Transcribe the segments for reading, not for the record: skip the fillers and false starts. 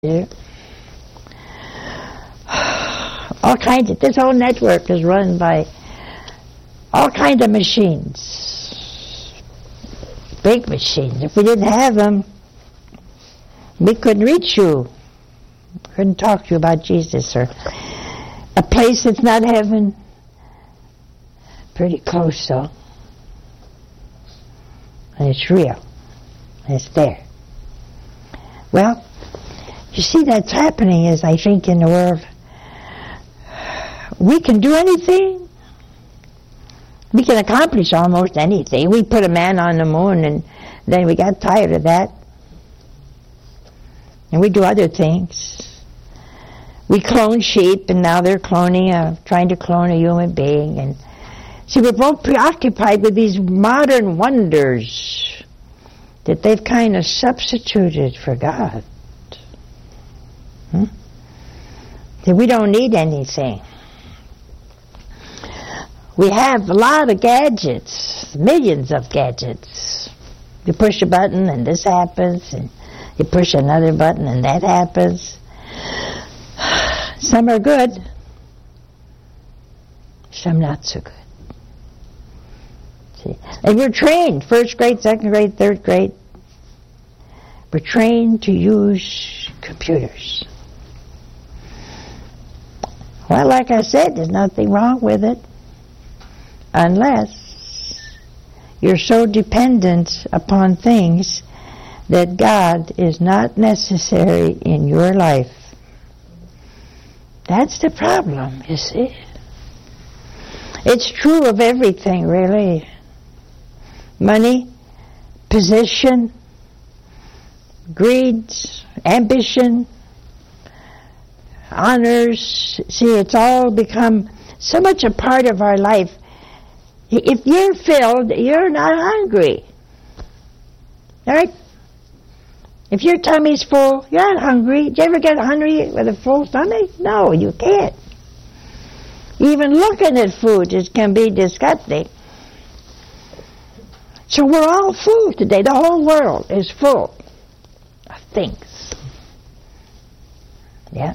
All kinds of, this whole network is run by all kinds of machines, big machines. If we didn't have them, we couldn't reach you, couldn't talk to you about Jesus or a place that's not heaven. Pretty close though, and it's real, and it's there. Well, you see, that's happening is, I think, in the world. We can do anything. We can accomplish almost anything. We put a man on the moon, and then we got tired of that. And we do other things. We clone sheep, and now they're trying to clone a human being. And see, we're both preoccupied with these modern wonders that they've kind of substituted for God. That we don't need anything. We have a lot of gadgets, millions of gadgets. You push a button and this happens, and you push another button and that happens. Some are good, some not so good. See? And we're trained, first grade, second grade, third grade. We're trained to use computers. Well, like I said, there's nothing wrong with it unless you're so dependent upon things that God is not necessary in your life. That's the problem, you see. It's true of everything, really. Money, position, greed, ambition, honors. See, it's all become so much a part of our life. If you're filled, you're not hungry. All right? If your tummy's full, you're not hungry. Did you ever get hungry with a full stomach? No, you can't. Even looking at food can be disgusting. So we're all full today. The whole world is full of things. Yeah?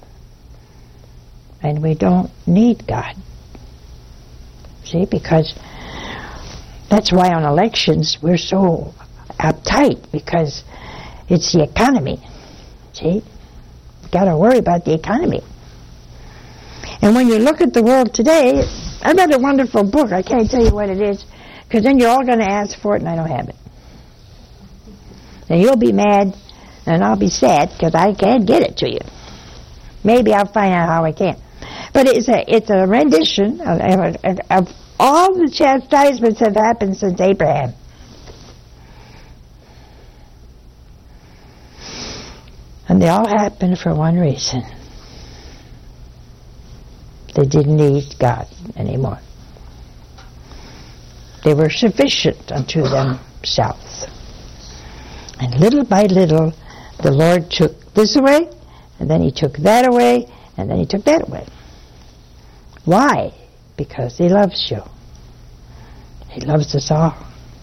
And we don't need God. See, because that's why on elections we're so uptight, because it's the economy. See? You've got to worry about the economy. And when you look at the world today, I read a wonderful book. I can't tell you what it is, because then you're all going to ask for it and I don't have it. And you'll be mad and I'll be sad because I can't get it to you. Maybe I'll find out how I can. But it's a rendition of all the chastisements that have happened since Abraham. And they all happened for one reason. They didn't need God anymore. They were sufficient unto themselves. And little by little, the Lord took this away, and then He took that away, and then He took that away. Why? Because He loves you. He loves us all.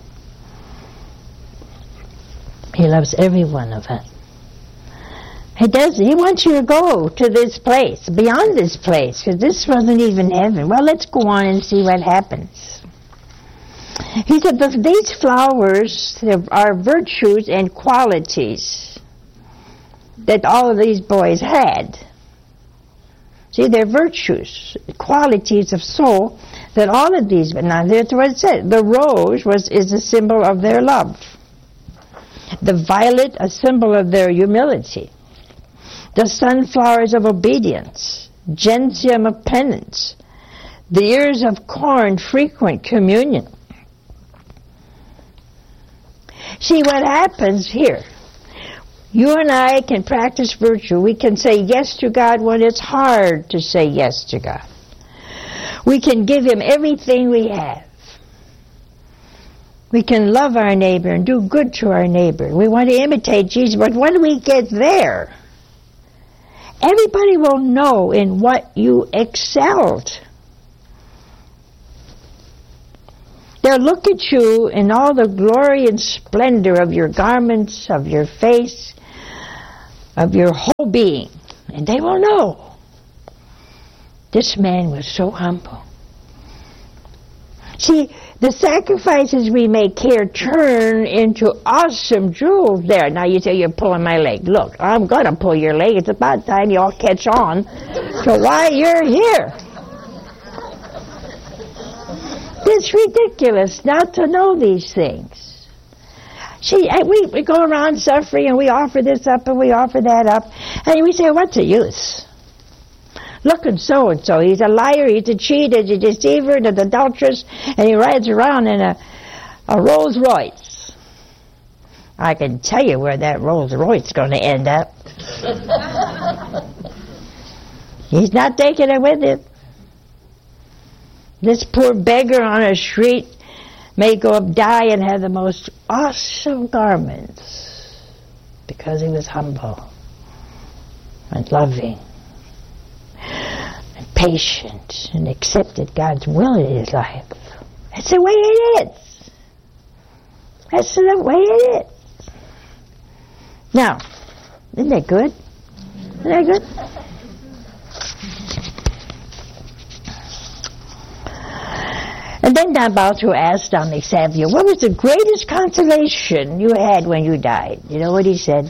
He loves every one of us. He does. He wants you to go to this place, beyond this place, because this wasn't even heaven. Well, let's go on and see what happens. He said, these flowers are virtues and qualities that all of these boys had. See, they're virtues, qualities of soul that all of these, but now that's what it said. The rose is a symbol of their love. The violet, a symbol of their humility. The sunflowers of obedience. Gentium of penance. The ears of corn, frequent communion. See what happens here. You and I can practice virtue. We can say yes to God when it's hard to say yes to God. We can give Him everything we have. We can love our neighbor and do good to our neighbor. We want to imitate Jesus, but when we get there, everybody will know in what you excelled. They'll look at you in all the glory and splendor of your garments, of your face, of your whole being, and they will know. This man was so humble. See, the sacrifices we make here turn into awesome jewels there. Now you say, you're pulling my leg. Look, I'm going to pull your leg. It's about time you all catch on to why you're here. It's ridiculous not to know these things. See, we go around suffering and we offer this up and we offer that up. And we say, what's the use? Look at so-and-so. He's a liar, he's a cheat, he's a deceiver, and an adulteress, and he rides around in a Rolls Royce. I can tell you where that Rolls Royce is going to end up. He's not taking it with him. This poor beggar on a street may go up, die, and have the most awesome garments because he was humble and loving and patient and accepted God's will in his life. That's the way it is. That's the way it is. Now, isn't that good? Isn't that good? And then Don Bosco asked Dominic Savio, what was the greatest consolation you had when you died? You know what he said?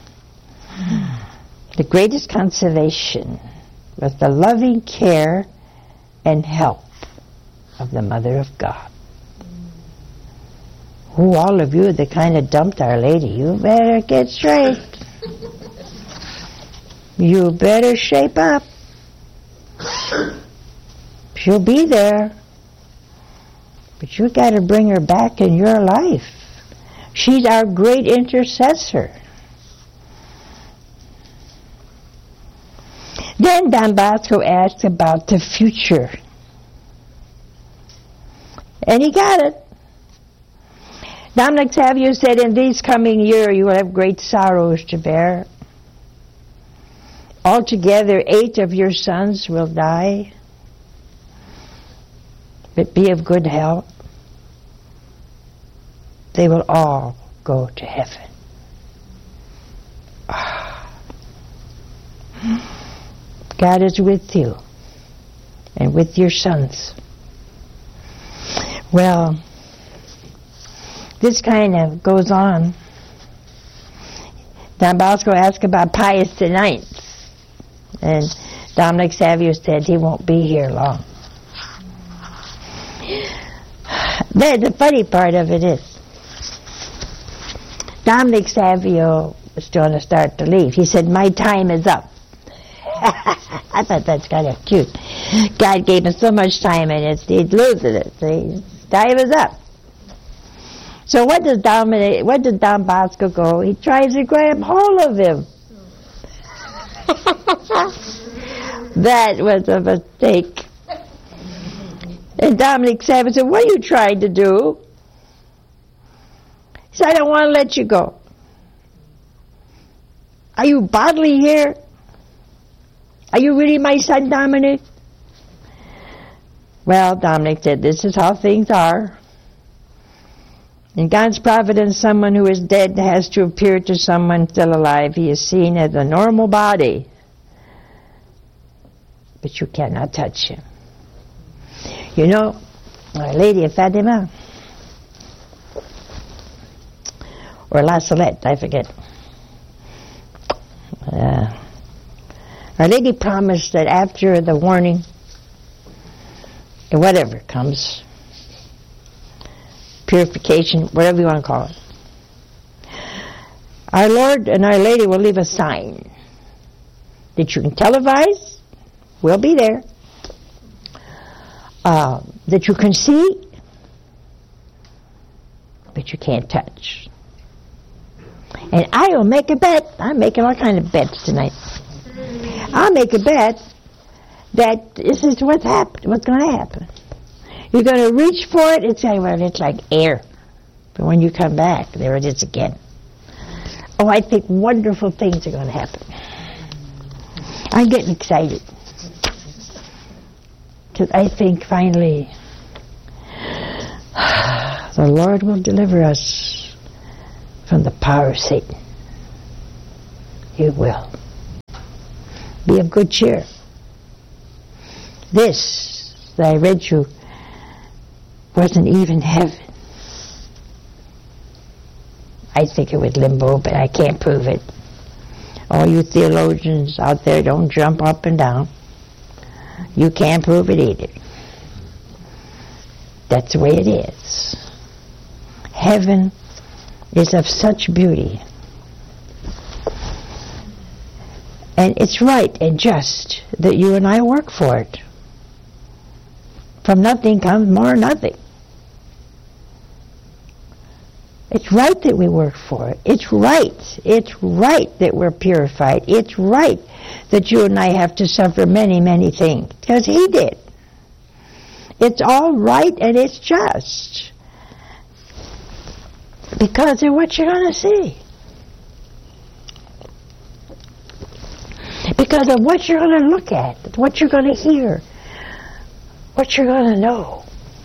The greatest consolation was the loving care and help of the Mother of God. Oh, all of you that kind of dumped Our Lady, you better get straight. You better shape up. She'll be there. But you got to bring her back in your life. She's our great intercessor. Then Don Bosco asked about the future. And he got it. Dominic Savio said, in this coming year you will have great sorrows to bear. Altogether 8 of your sons will die. But be of good health. They will all go to heaven. God is with you and with your sons. Well, this kind of goes on. Don Bosco asked about Pius IX, and Dominic Savio said he won't be here long. The funny part of it is, Dominic Savio was going to start to leave. He said, my time is up. I thought that's kind of cute. God gave him so much time and he's losing it. His time is up. So what does Don Bosco go? He tries to grab hold of him. That was a mistake. And Dominic Savio said, what are you trying to do? He said, I don't want to let you go. Are you bodily here? Are you really my son, Dominic? Well, Dominic said, this is how things are. In God's providence, someone who is dead has to appear to someone still alive. He is seen as a normal body. But you cannot touch him. You know, Our Lady of Fatima, or La Salette, I forget. Our Lady promised that after the warning, whatever comes, purification, whatever you want to call it, our Lord and Our Lady will leave a sign that you can televise, we'll be there, that you can see, but you can't touch. And I will make a bet. I'm making all kinds of bets tonight. I'll make a bet that this is what's going to happen. You're going to reach for it and say, well, it's like air. But when you come back, there it is again. Oh, I think wonderful things are going to happen. I'm getting excited. Because I think finally the Lord will deliver us from the power of Satan. You will. Be of good cheer. This that I read you wasn't even heaven. I think it was limbo, but I can't prove it. All you theologians out there, don't jump up and down. You can't prove it either. That's the way it is. Heaven is of such beauty. And it's right and just that you and I work for it. From nothing comes more nothing. It's right that we work for it. It's right. It's right that we're purified. It's right that you and I have to suffer many, many things. Because He did. It's all right and it's just. Because of what you're going to see. Because of what you're going to look at. What you're going to hear. What you're going to know.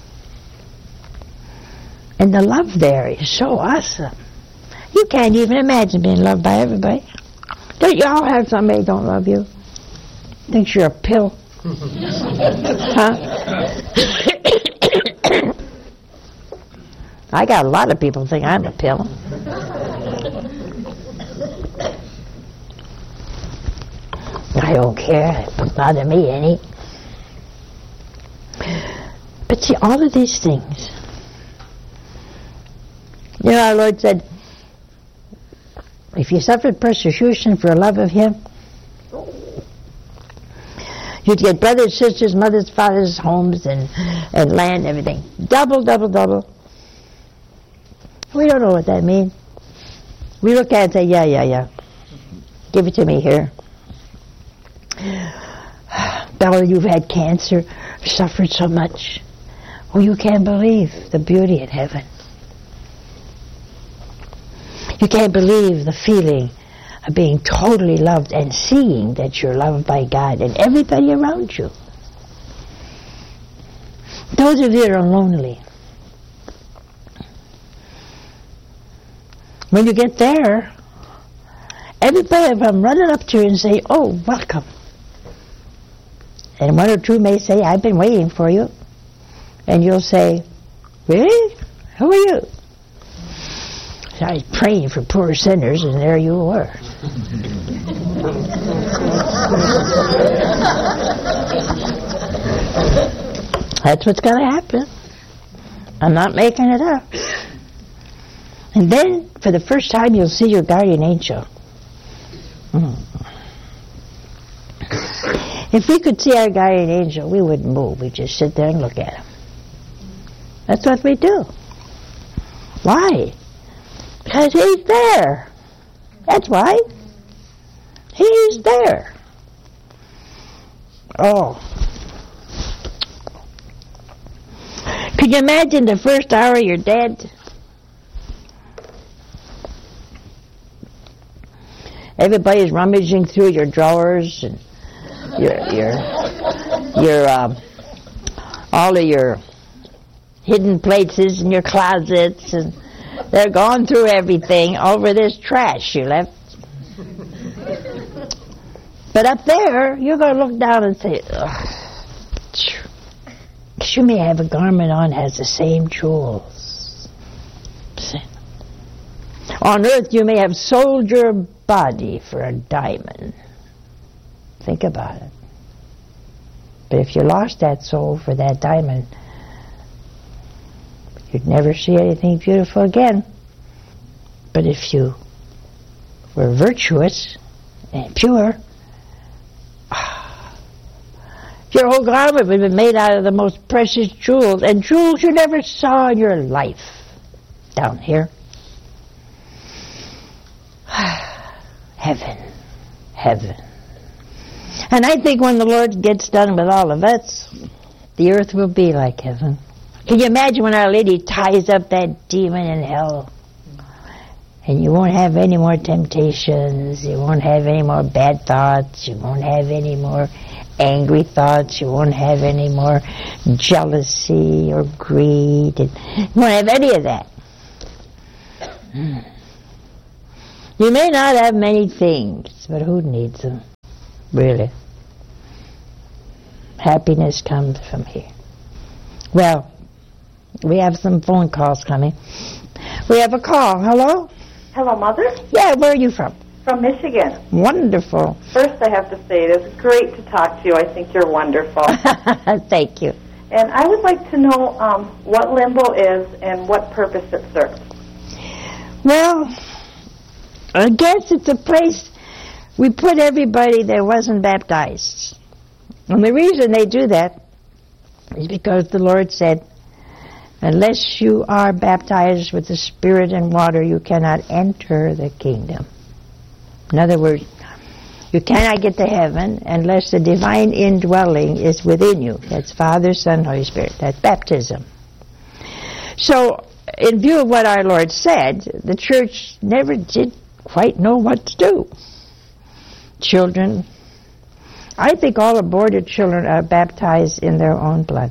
And the love there is so awesome. You can't even imagine being loved by everybody. Don't you all have somebody who don't love you? Thinks you're a pill? Huh? I got a lot of people think I'm a pill. I don't care. It doesn't bother me any. But see, all of these things. You know, our Lord said, if you suffered persecution for love of Him, you'd get brothers, sisters, mothers, fathers, homes, and land, everything. Double, double, double. We don't know what that means. We look at it and say, yeah. Give it to me here. Bella, you've had cancer, suffered so much. Oh, you can't believe the beauty in heaven. You can't believe the feeling of being totally loved and seeing that you're loved by God and everybody around you. Those of you that are lonely, when you get there, everybody will come running up to you and say, oh, welcome. And one or two may say, I've been waiting for you. And you'll say, really? Who are you? So I was praying for poor sinners, and there you were. That's what's going to happen. I'm not making it up. And then, for the first time, you'll see your guardian angel. If we could see our guardian angel, we wouldn't move. We'd just sit there and look at him. That's what we do. Why? Because He's there. That's why. He's there. Oh. Could you imagine the first hour you're dead? Everybody's rummaging through your drawers and your all of your hidden places in your closets, and they're going through everything over this trash you left. But up there, you're going to look down and say, you may have a garment on that has the same jewels. On earth, you may have sold your body for a diamond. Think about it. But if you lost that soul for that diamond, you'd never see anything beautiful again. But if you were virtuous and pure, your whole garment would have been made out of the most precious jewels, and jewels you never saw in your life down here. Heaven. And I think when the Lord gets done with all of us, the earth will be like heaven. Can you imagine when Our Lady ties up that demon in hell? And you won't have any more temptations, you won't have any more bad thoughts, you won't have any more angry thoughts, you won't have any more jealousy or greed, and you won't have any of that. You may not have many things, but who needs them? Really. Happiness comes from here. Well, we have some phone calls coming. We have a call. Hello? Hello, Mother? Yeah, where are you from? From Michigan. Wonderful. First, I have to say it is great to talk to you. I think you're wonderful. Thank you. And I would like to know what limbo is and what purpose it serves. Well, I guess it's a place we put everybody that wasn't baptized. And the reason they do that is because the Lord said, unless you are baptized with the Spirit and water, you cannot enter the kingdom. In other words, you cannot get to heaven unless the divine indwelling is within you. That's Father, Son, Holy Spirit. That's baptism. So, in view of what our Lord said, the church never did quite know what to do. Children, I think all aborted children are baptized in their own blood.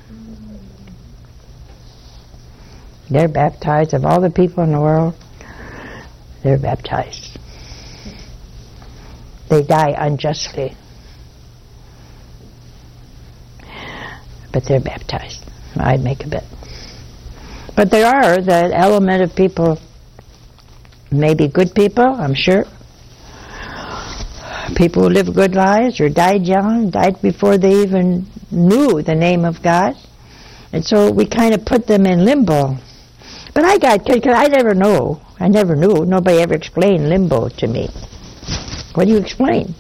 They're baptized. Of all the people in the world, they're baptized. They die unjustly. But they're baptized. I'd make a bet. But there are the element of people, maybe good people, I'm sure. People who live good lives or died young, died before they even knew the name of God. And so we kind of put them in limbo. But because I never know. I never knew. Nobody ever explained limbo to me. What do you explain?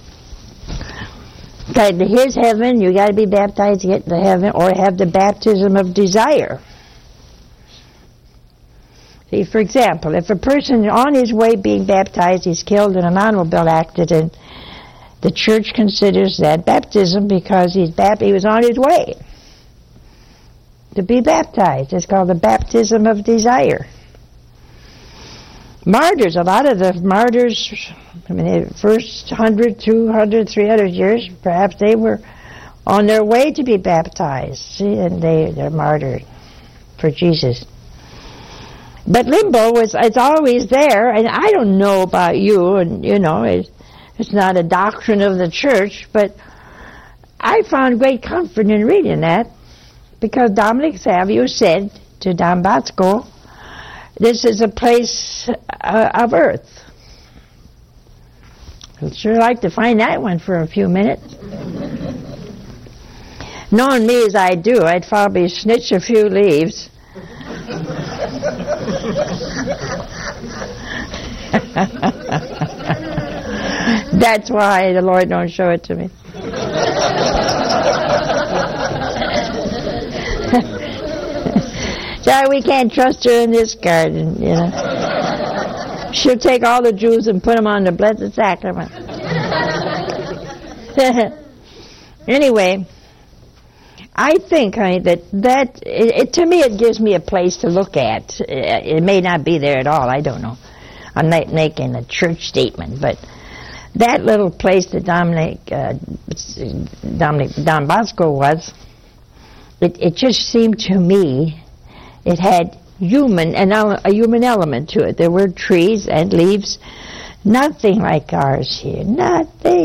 Here's heaven, you got to be baptized to get to heaven, or have the baptism of desire. See, for example, if a person on his way being baptized, he's killed in an automobile accident, the church considers that baptism because he was on his way to be baptized. It's called the baptism of desire. Martyrs, a lot of the martyrs, the first 100, 200, 300 years, perhaps they were on their way to be baptized. See, and they're martyred for Jesus. But limbo it's always there, and I don't know about you, and it's not a doctrine of the church, but I found great comfort in reading that, because Dominic Savio said to Don Bosco, this is a place of earth. I'd sure like to find that one for a few minutes. Knowing me as I do, I'd probably snitch a few leaves. That's why the Lord don't show it to me. So we can't trust her in this garden, She'll take all the Jews and put them on the Blessed Sacrament. Anyway, I think, honey, that to me it gives me a place to look at. It may not be there at all. I don't know. I'm not making a church statement, but that little place that Don Bosco was, it just seemed to me it had a human element to it. There were trees and leaves, nothing like ours here, nothing.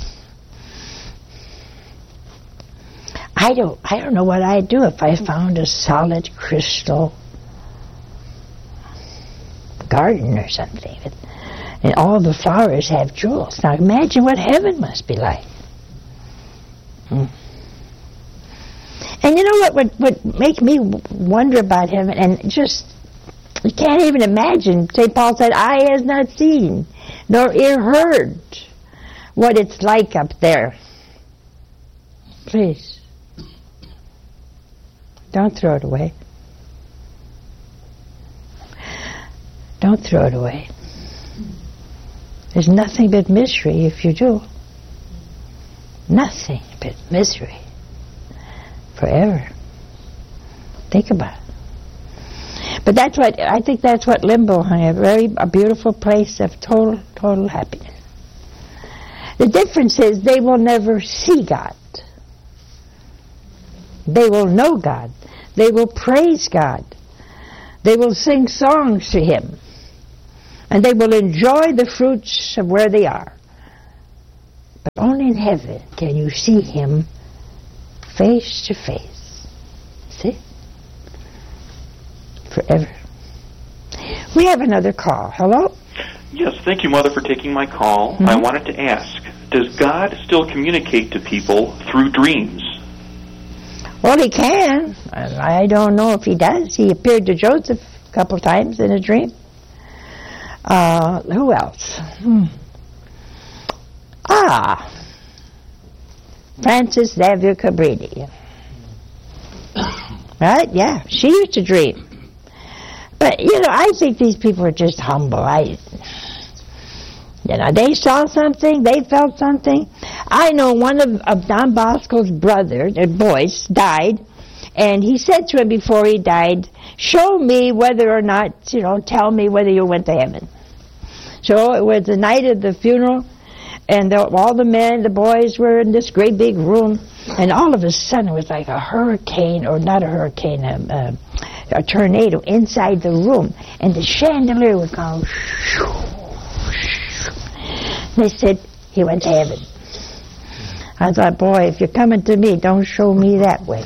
I don't know what I'd do if I found a solid crystal garden or something, and all the flowers have jewels. Now imagine what heaven must be like. And you know what would make me wonder about heaven, and just, you can't even imagine. St. Paul said, eye has not seen, nor ear heard what it's like up there. Please, don't throw it away. Don't throw it away. There's nothing but misery if you do. Nothing but misery. Forever. Think about it. But I think that's what limbo, honey, a beautiful place of total happiness. The difference is they will never see God. They will know God. They will praise God. They will sing songs to Him. And they will enjoy the fruits of where they are. But only in heaven can you see Him face to face. See? Forever. We have another call. Hello? Yes, thank you, Mother, for taking my call. Mm-hmm. I wanted to ask, does God still communicate to people through dreams? Well, He can. I don't know if He does. He appeared to Joseph a couple times in a dream. Who else? Frances Xavier Cabrini. Right? Yeah, she used to dream. But, I think these people are just humble. They saw something, they felt something. I know one of Don Bosco's boys died, and he said to him before he died, show me whether or not, tell me whether you went to heaven. So it was the night of the funeral, and all the men, the boys were in this great big room, and all of a sudden it was like a hurricane, or not a hurricane, a tornado inside the room, and the chandelier would go. They said he went to heaven. I thought, boy, if you're coming to me, don't show me that way.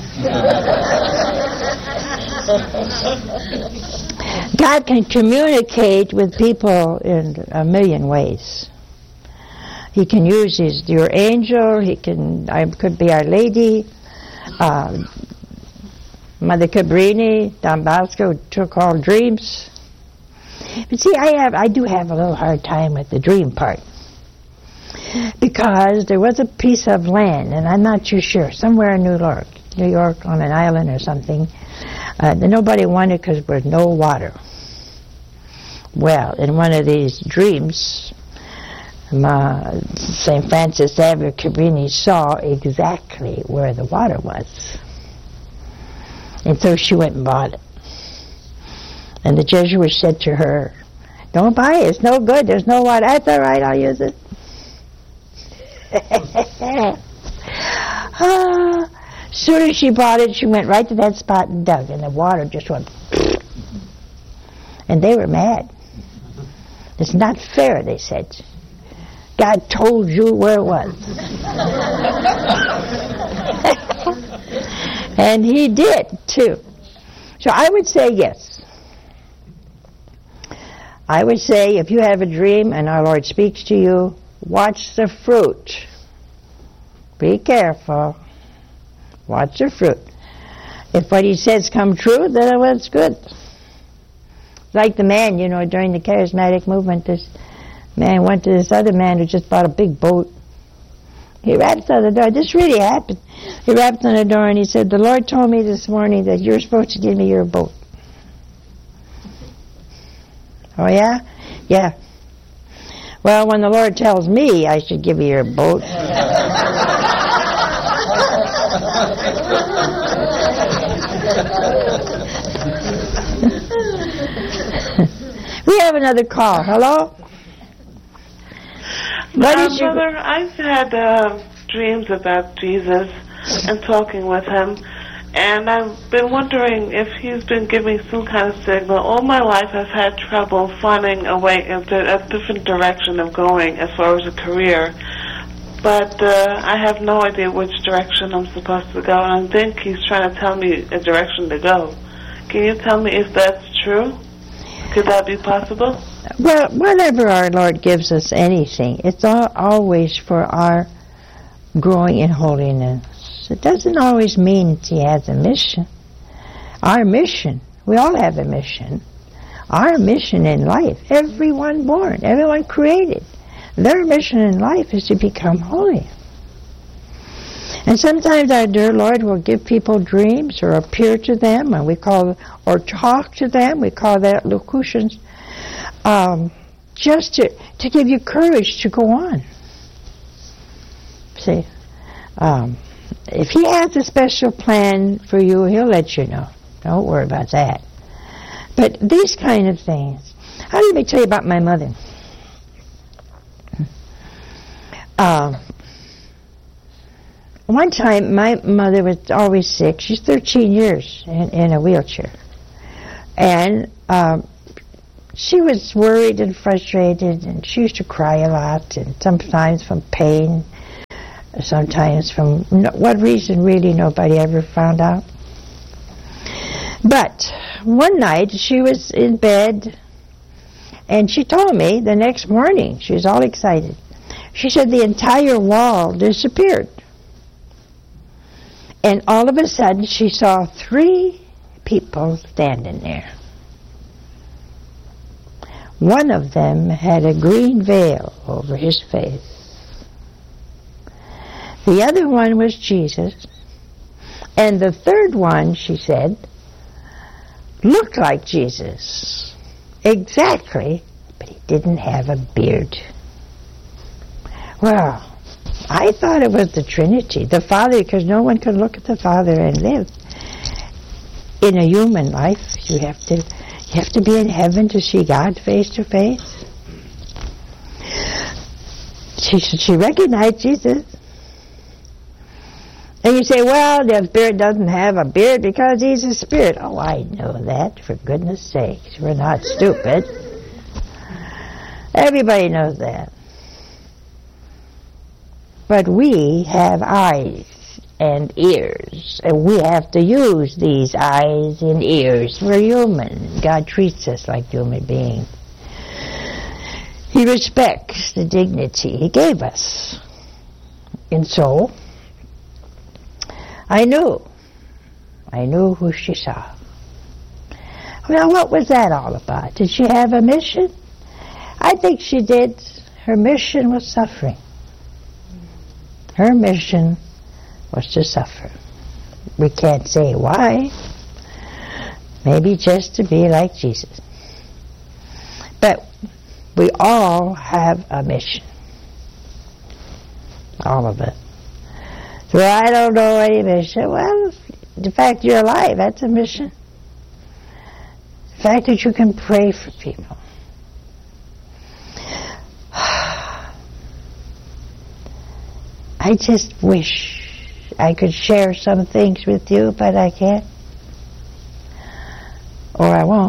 God can communicate with people in a million ways. He can use your angel. Could be Our Lady, Mother Cabrini, Don Bosco took all dreams. But see, I do have a little hard time with the dream part, because there was a piece of land, and I'm not too sure, somewhere in New York on an island or something, that nobody wanted because there was no water. Well, in one of these dreams, St. Frances Xavier Cabrini saw exactly where the water was. And so she went and bought it. And the Jesuits said to her, don't buy it, it's no good, there's no water. That's all right, I'll use it. As soon as she bought it, she went right to that spot and dug, and the water just went. And they were mad. It's not fair, they said. God told you where it was. And He did, too. So I would say yes. I would say if you have a dream and our Lord speaks to you, watch the fruit. Be careful. Watch the fruit. If what He says come true, then it was good. Like the man, during the charismatic movement, this man went to this other man who just bought a big boat. He raps on the door. This really happened. He rapped on the door and he said, the Lord told me this morning that you're supposed to give me your boat. Oh, yeah? Yeah. Well, when the Lord tells me I should give you your boat. We have another call. Hello? Mother, I've had dreams about Jesus and talking with Him, and I've been wondering if He's been giving some kind of signal. All my life I've had trouble finding a way, a different direction of going as far as a career, but I have no idea which direction I'm supposed to go, and I think He's trying to tell me a direction to go. Can you tell me if that's true? Could that be possible? Well, whenever our Lord gives us anything, it's always for our growing in holiness. It doesn't always mean He has a mission. Our mission, we all have a mission. Our mission in life, everyone born, everyone created, their mission in life is to become holy. And sometimes our dear Lord will give people dreams or appear to them, and or talk to them. We call that locutions. Just to give you courage to go on. See, if He has a special plan for you, He'll let you know. Don't worry about that. But these kind of things. Let me tell you about my mother. One time, my mother was always sick. She's 13 years in a wheelchair. And she was worried and frustrated, and she used to cry a lot, and sometimes from pain, sometimes from what reason really nobody ever found out. But one night she was in bed, and she told me the next morning, she was all excited. She said the entire wall disappeared. And all of a sudden she saw 3 people standing there. One of them had a green veil over his face. The other one was Jesus. And the third one, she said, looked like Jesus. Exactly, but he didn't have a beard. Well, I thought it was the Trinity, the Father, because no one can look at the Father and live. In a human life, you have to be in heaven to see God face to face. She recognized Jesus. And you say, well, the Spirit doesn't have a beard because he's a spirit. Oh, I know that, for goodness sakes. We're not stupid. Everybody knows that. But we have eyes and ears, and we have to use these eyes and ears. We're human. God treats us like human beings. He respects the dignity He gave us. And so, I knew who she saw. Now, what was that all about? Did she have a mission? I think she did. Her mission was suffering. Her mission was to suffer. We can't say why. Maybe just to be like Jesus. But we all have a mission. All of us. So I don't know any mission. Well, the fact you're alive, that's a mission. The fact that you can pray for people. I just wish I could share some things with you, but I can't. Or I won't.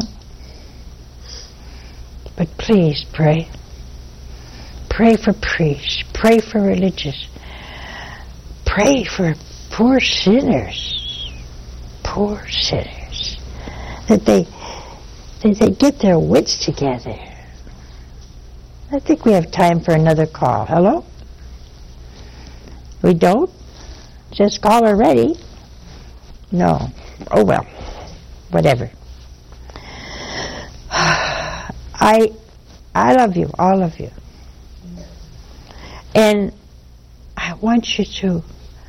But please pray. Pray for priests. Pray for religious. Pray for poor sinners. Poor sinners. That they get their wits together. I think we have time for another call. Hello? We don't? Just call already? No. Oh well. Whatever. I love you, all of you. And I want you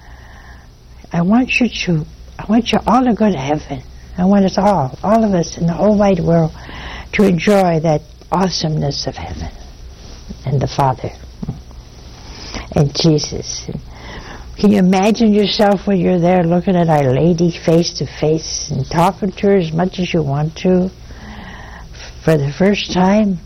all to go to heaven. I want us all of us in the whole wide world, to enjoy that awesomeness of heaven and the Father and Jesus. Can you imagine yourself when you're there looking at Our Lady face to face and talking to her as much as you want to for the first time?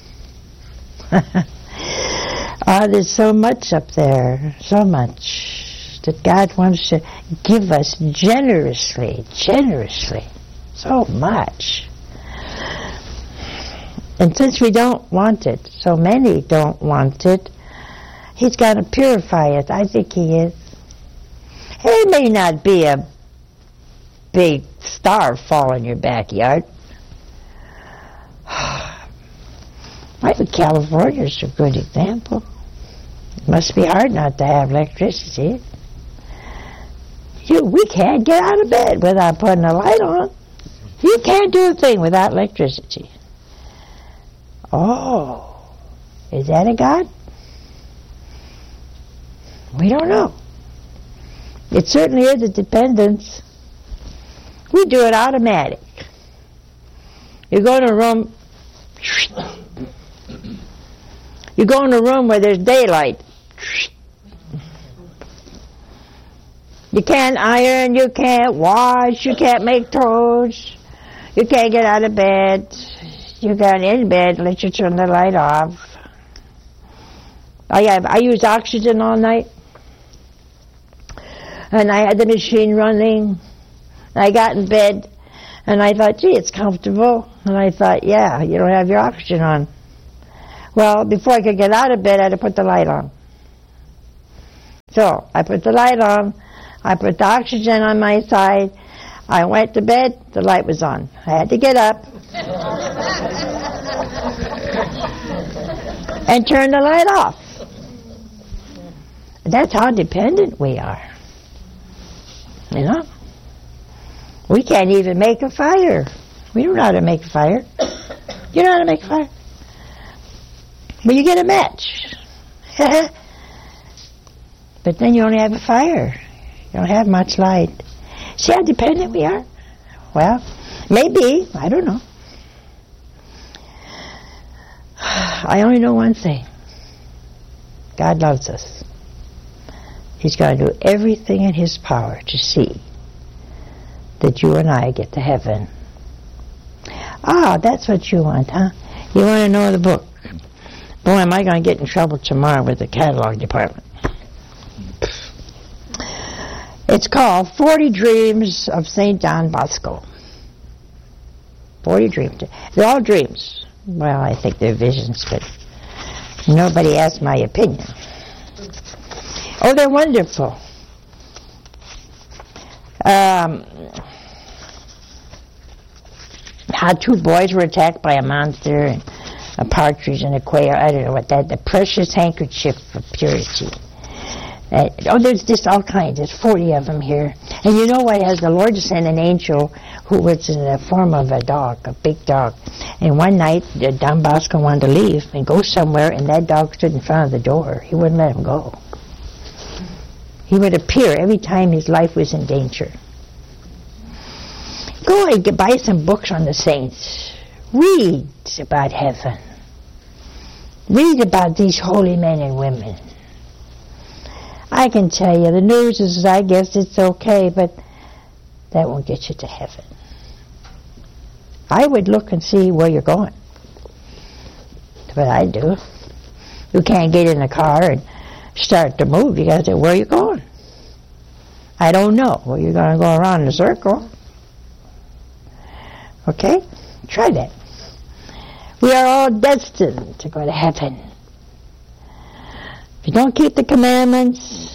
Oh, there's so much up there, so much that God wants to give us generously, so much. And since we don't want it, so many don't want it, He's got to purify it. I think He is. It may not be a big star fall in your backyard. I think California's a good example. It must be hard not to have electricity. We can't get out of bed without putting a light on. You can't do a thing without electricity. Oh, is that a God? We don't know. It certainly is a dependence. We do it automatic. You go in a room, where there's daylight. You can't iron, you can't wash, you can't make toast, you can't get out of bed. You got in bed, let you turn the light off. I use oxygen all night. And I had the machine running. I got in bed. And I thought, gee, it's comfortable. And I thought, yeah, you don't have your oxygen on. Well, before I could get out of bed, I had to put the light on. So I put the light on. I put the oxygen on my side. I went to bed. The light was on. I had to get up and turn the light off. That's how dependent we are. You know? We can't even make a fire. We don't know how to make a fire. You know how to make a fire? Well, you get a match. But then you only have a fire. You don't have much light. See how dependent we are? Well, maybe. I don't know. I only know one thing. God loves us. He's going to do everything in His power to see that you and I get to heaven. Ah, that's what you want, huh? You want to know the book. Boy, am I going to get in trouble tomorrow with the catalog department. It's called 40 Dreams of St. John Bosco. 40 dreams. They're all dreams. Well, I think they're visions, but nobody asked my opinion. Oh, they're wonderful. How 2 boys were attacked by a monster, and a partridge and a quail. I don't know what that. The precious handkerchief of purity. There's just all kinds. There's 40 of them here. And you know what? Has the Lord sent an angel who was in the form of a dog, a big dog. And one night, Don Bosco wanted to leave and go somewhere, and that dog stood in front of the door. He wouldn't let him go. He would appear every time his life was in danger. Go and buy some books on the saints. Read about heaven. Read about these holy men and women. I can tell you, the news is, I guess it's okay, but that won't get you to heaven. I would look and see where you're going. That's what I do. You can't get in a car and start to move. You got to say, where are you going? I don't know. Well, you're going to go around in a circle. Okay? Try that. We are all destined to go to heaven. If you don't keep the commandments,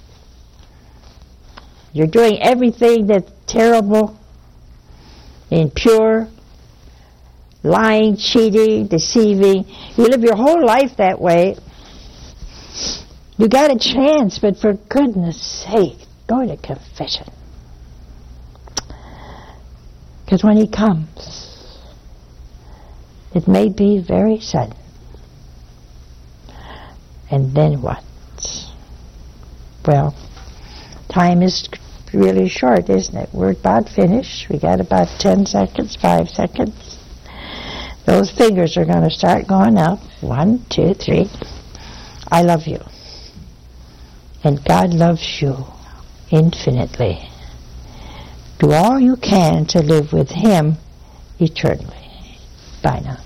you're doing everything that's terrible, impure, lying, cheating, deceiving. You live your whole life that way. You got a chance, but for goodness sake, go to confession. Because when He comes, it may be very sudden. And then what? Well, time is really short, isn't it? We're about finished. We got about 10 seconds, 5 seconds. Those fingers are going to start going up. 1, 2, 3. I love you. And God loves you infinitely. Do all you can to live with Him eternally. Bye now.